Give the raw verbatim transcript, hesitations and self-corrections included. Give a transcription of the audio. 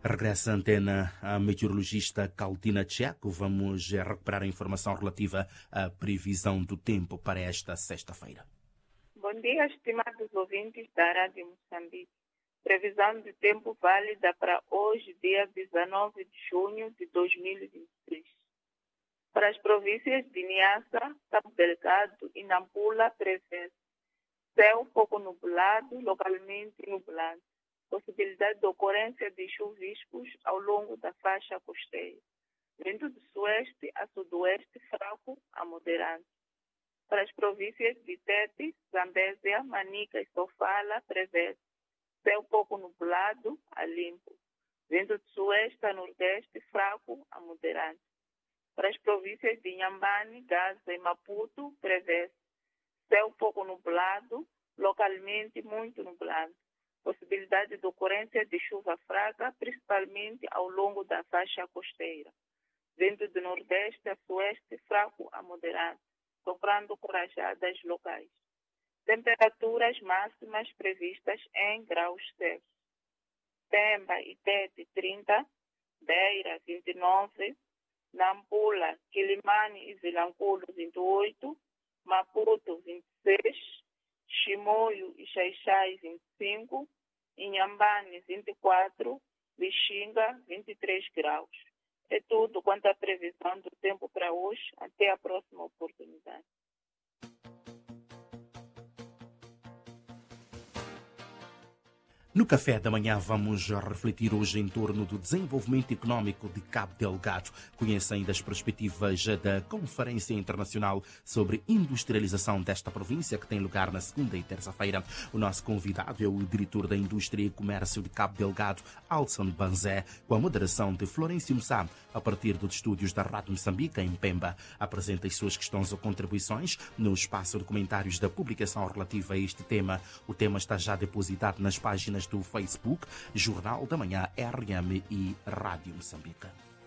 Regressa a antena a meteorologista Caldina Tcheco. Vamos recuperar a informação relativa à previsão do tempo para esta sexta-feira. Bom dia, estimados ouvintes da Rádio Moçambique. Previsão de tempo válida para hoje, dia dezenove de junho de dois mil e vinte e três. Para as províncias de Niassa, Cabo Delgado e Nampula, prevê céu pouco nublado, localmente nublado. Possibilidade de ocorrência de chuviscos ao longo da faixa costeira. Vento de sueste a sudoeste fraco a moderado. Para as províncias de Tete, Zambésia, Manica e Sofala, prevê céu pouco nublado a limpo. Vento de sueste a nordeste fraco a moderado. Para as províncias de Inhambane, Gaza e Maputo, prevê céu pouco nublado, localmente muito nublado. Possibilidade de ocorrência de chuva fraca, principalmente ao longo da faixa costeira. Vento de nordeste a sueste fraco a moderado, soprando com rajadas locais. Temperaturas máximas previstas em graus Celsius. Pemba e Tete, trinta. Beira, vinte e nove. Nampula, Quilimane e Vilanculo, vinte e oito. Maputo, vinte e seis. Chimoio e Xaixai, vinte e cinco. Inhambane, vinte e quatro. Lixinga, vinte e três graus. É tudo quanto à previsão do tempo para hoje. Até a próxima oportunidade. No café da manhã vamos refletir hoje em torno do desenvolvimento econômico de Cabo Delgado. Conheça ainda as perspectivas da Conferência Internacional sobre Industrialização desta província, que tem lugar na segunda e terça-feira. O nosso convidado é o diretor da Indústria e Comércio de Cabo Delgado, Alson Banzé, com a moderação de Florencio Mussá, a partir dos estúdios da Rádio Moçambique, em Pemba. Apresenta as suas questões ou contribuições no espaço de comentários da publicação relativa a este tema. O tema está já depositado nas páginas do Facebook, Jornal da Manhã R M e Rádio Moçambique.